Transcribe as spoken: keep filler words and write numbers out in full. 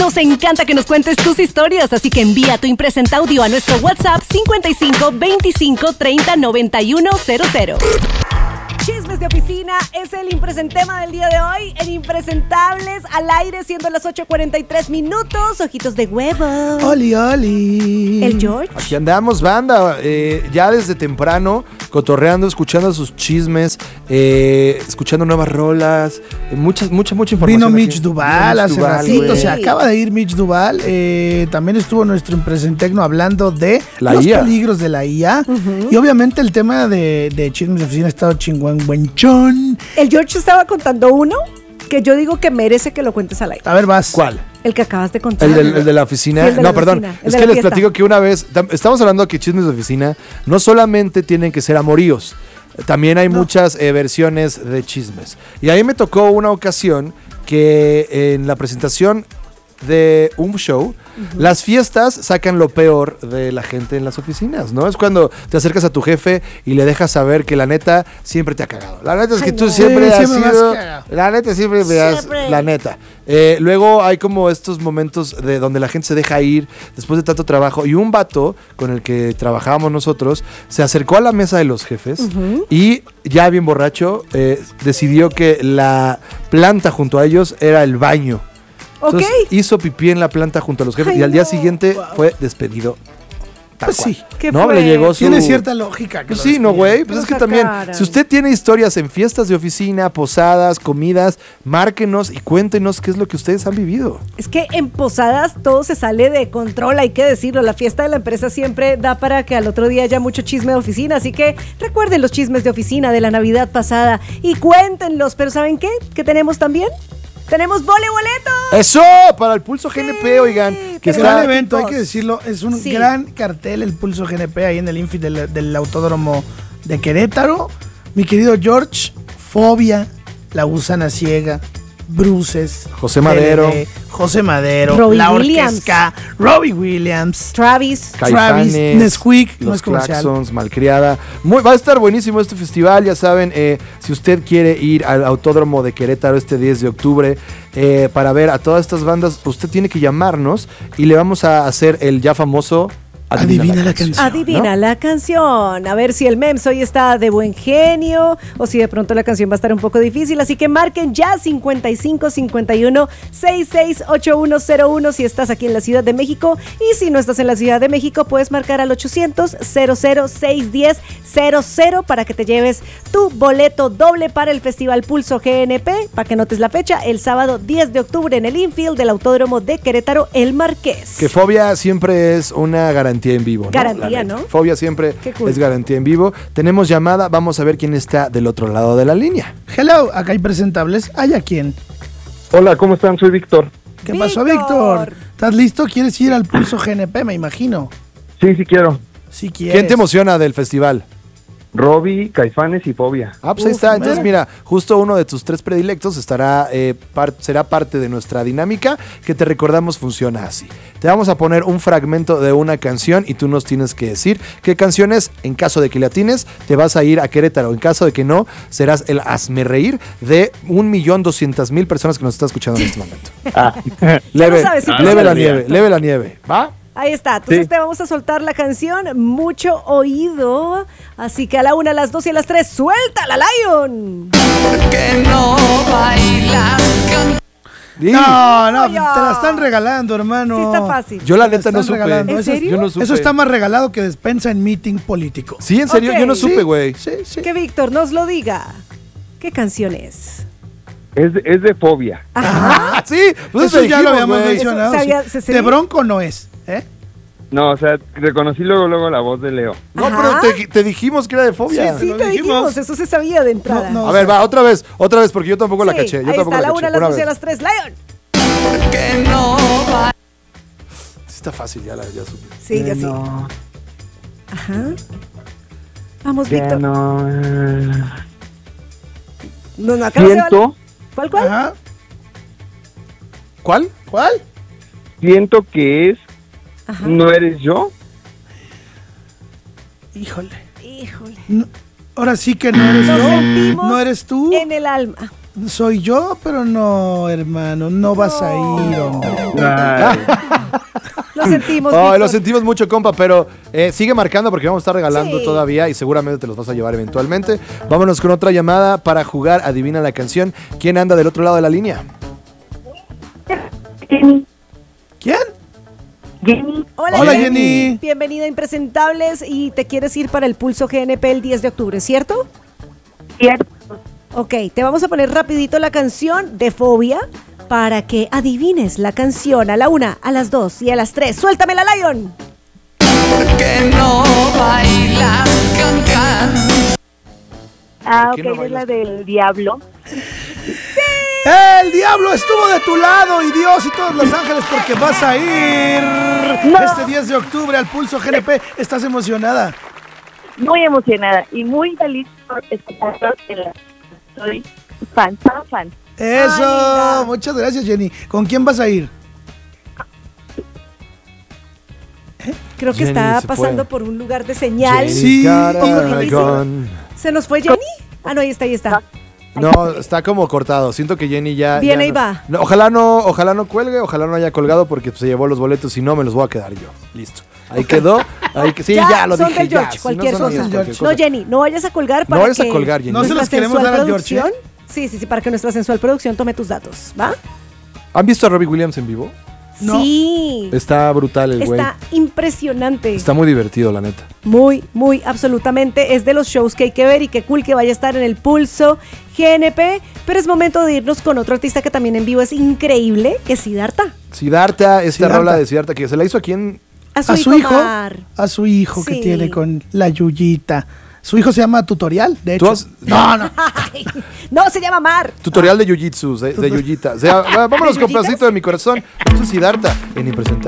Nos encanta que nos cuentes tus historias, así que envía tu impresenta audio a nuestro WhatsApp cincuenta y cinco veinticinco treinta noventa y uno cero cero. Chismes de oficina es el impresentema del día de hoy. En Impresentables al aire, siendo las ocho cuarenta y tres minutos. Ojitos de huevo. Oli, oli. El George. Aquí andamos, banda. Eh, ya desde temprano, cotorreando, escuchando sus chismes, eh, escuchando nuevas rolas. Eh, mucha, mucha, mucha información. Vino aquí. Mitch Duval hace Duval, ratito. güey. Se acaba de ir Mitch Duval. Eh, también estuvo nuestro impresentecno hablando de La los I A. peligros de la I A. Uh-huh. Y obviamente el tema de, de chismes de oficina ha estado chingón, buenchón. El George estaba contando uno que yo digo que merece que lo cuentes al aire. A ver, vas. ¿Cuál? El que acabas de contar. El, del, el de la oficina. Sí, el de no, la perdón. oficina, el Es de que la les fiesta. platico que una vez, tam- estamos hablando que chismes de oficina no solamente tienen que ser amoríos, también hay no. muchas eh, versiones de chismes. Y a mí me tocó una ocasión que en la presentación de un show, uh-huh. las fiestas sacan lo peor de la gente en las oficinas, ¿no? Es cuando te acercas a tu jefe y le dejas saber que la neta siempre te ha cagado. La neta es que Ay, tú no. siempre sí, has siempre sido... La neta siempre me has... La neta. Eh, luego hay como estos momentos de donde la gente se deja ir después de tanto trabajo y un vato con el que trabajábamos nosotros se acercó a la mesa de los jefes uh-huh. y ya bien borracho eh, decidió que la planta junto a ellos era el baño. Entonces okay. hizo pipí en la planta junto a los jefes Ay, y al día no. siguiente wow. fue despedido. Pues sí. ¿Qué no, fue? le llegó su... Tiene cierta lógica. Que pues sí, no, güey. Pues es que también, si usted tiene historias en fiestas de oficina, posadas, comidas, márquenos y cuéntenos qué es lo que ustedes han vivido. Es que en posadas todo se sale de control, hay que decirlo. La fiesta de la empresa siempre da para que al otro día haya mucho chisme de oficina. Así que recuerden los chismes de oficina de la Navidad pasada y cuéntenlos. Pero ¿saben qué? ¿Qué tenemos también? ¡Tenemos vole boletos! ¡Eso! Para el Pulso sí, G N P, oigan. Que es un gran evento, hay que decirlo. Es un sí. gran cartel el Pulso G N P ahí en el Infi del, del Autódromo de Querétaro. Mi querido George, Fobia, La Gusana Ciega, Bruces, José Madero, T L D, José Madero, Robbie La Williams. Orquesca, Robbie Williams, Travis, Travis, Nesquik, Los no es comercial. Claxons, Malcriada. Muy, va a estar buenísimo este festival, ya saben, eh, si usted quiere ir al Autódromo de Querétaro este diez de octubre eh, para ver a todas estas bandas, usted tiene que llamarnos y le vamos a hacer el ya famoso Adivina, Adivina la, la canción. canción Adivina ¿no? la canción. A ver si el Mems hoy está de buen genio o si de pronto la canción va a estar un poco difícil. Así que marquen ya cincuenta y cinco cincuenta y uno sesenta y seis ochenta y uno cero uno si estás aquí en la Ciudad de México. Y si no estás en la Ciudad de México, puedes marcar al ochocientos cero cero seis diez cero cero para que te lleves tu boleto doble para el Festival Pulso G N P. Para que notes la fecha, el sábado diez de octubre en el infield del Autódromo de Querétaro, El Marqués. Que Fobia siempre es una garantía en vivo, ¿no? Garantía, ¿no? Fobia siempre cool. es garantía en vivo. Tenemos llamada, vamos a ver quién está del otro lado de la línea. Hello, acá hay presentables. ¿Hay a quién? Hola, ¿cómo están? Soy Víctor. ¿Qué Víctor. pasó, Víctor? ¿Estás listo? ¿Quieres ir al Pulso G N P, me imagino? Sí, sí quiero. Sí quieres. ¿Quién te emociona del festival? Robbie, Caifanes y Fobia. Ah, pues Uf, ahí está. Entonces, mira, justo uno de tus tres predilectos estará eh, par- será parte de nuestra dinámica que te recordamos funciona así. Te vamos a poner un fragmento de una canción y tú nos tienes que decir qué canción es. En caso de que la atines, te vas a ir a Querétaro. En caso de que no, serás el hazme reír de un millón doscientas mil personas que nos están escuchando en este momento. Ah. leve, no sabes si leve la nieve, leve la nieve. ¿Va? Ahí está, entonces sí. te vamos a soltar la canción, mucho oído, así que a la una, a las dos y a las tres, ¡suéltala, Lion! ¿Por qué no bailas con... No, no, te la están regalando, hermano. Sí está fácil. Yo la neta no supe. Regalando. ¿En serio? Yo no supe. Eso está más regalado que despensa en meeting político. Sí, en serio, Okay. yo no supe, güey. Sí, sí. Que Víctor nos lo diga. ¿Qué canción es? Es de, es de Fobia. Ajá. Ah, sí, pues eso eso ya dijimos, lo habíamos güey. mencionado. Eso sabía- sí. se- se- De Bronco no es, ¿eh? No, o sea, reconocí luego luego la voz de Leo. No, Ajá. pero te, te dijimos que era de Fobia. Sí, lo te dijimos. dijimos, eso se sabía de entrada. No, no. A ver, va, otra vez, otra vez, porque yo tampoco la Sí, caché. Yo ahí tampoco está, a la la caché. una, a las Una dos y a vez. las tres, Lion. ¿Por qué no bailas? Sí está fácil, ya la ya supe. Sí, ya sí. no, Ajá. Vamos, que Víctor. no. eh. No, no, acá no se vale. Siento, ¿Cuál, cuál? Ajá. ¿Cuál? ¿Cuál? siento que es Ajá. No eres yo. Híjole. Híjole. No, ahora sí que no eres Lo yo. sentimos No eres tú. en el alma. Soy yo, pero no, hermano, no vas a ir, hombre. Ay, Lo sentimos, Oh, Víctor. lo sentimos mucho, compa, pero eh, sigue marcando porque vamos a estar regalando Sí. todavía y seguramente te los vas a llevar eventualmente. Vámonos con otra llamada para jugar Adivina la canción. ¿Quién anda del otro lado de la línea? Jenny, ¿Quién? Jenny, Hola, Hola, Jenny. Jenny. Bienvenida a Impresentables y te quieres ir para el Pulso G N P el diez de octubre, ¿cierto? cierto. Ok, te vamos a poner rapidito la canción de Fobia para que adivines la canción a la una, a las dos y a las tres. ¡Suéltame la Lion! Que no bailas cancan. Ah, ¿Por ok, qué no es bailas? la del diablo. El diablo estuvo de tu lado y Dios y todos los ángeles porque vas a ir No. este diez de octubre al Pulso G N P. ¿Estás emocionada? Muy emocionada y muy feliz por escucharlos. en la- Soy fan, fan, fan. Eso, linda. muchas gracias, Jenny. ¿Con quién vas a ir? Creo que Jenny está se pasando fue. por un lugar de señal. Jenny's Sí. got a Un poco difícil. gun. ¿Se nos fue Jenny? Ah, no, ahí está, ahí está. No, está como cortado. Siento que Jenny ya. Viene ya y no- va. No, ojalá no, ojalá no cuelgue, ojalá no haya colgado porque se llevó los boletos. Si no, me los voy a quedar yo. Listo. Ahí quedó. Ahí que, sí, ya, lo son dije. del ya. George, Si cualquier no son cosa. míos, cualquier No, cosa. Jenny, no vayas a colgar No para vayas a que colgar, Jenny. No se nuestra los queremos sensual dar al George, ¿eh? producción- Sí, sí, sí, para que nuestra sensual producción tome tus datos, ¿va? ¿Han visto a Robbie Williams en vivo? No. Sí. Está brutal el güey. Está impresionante. Está muy divertido, la neta. Muy, muy, absolutamente. Es de los shows que hay que ver y qué cool que vaya a estar en el Pulso G N P. Pero es momento de irnos con otro artista que también en vivo es increíble, que es Siddhartha. Siddhartha, esta Siddhartha. rola de Siddhartha que se la hizo aquí en. A su, A su hijo, Mar. a su hijo que Sí. tiene con la Yuyita. Su hijo se llama Tutorial, de ¿Tú hecho. has- No, no. Ay, no, se llama Mar. Tutorial de Jiu-Jitsu, de, de Yuyita. O sea, vámonos ¿De con yuyitas? pedacito de mi corazón. Esto es Siddhartha en Impresentable.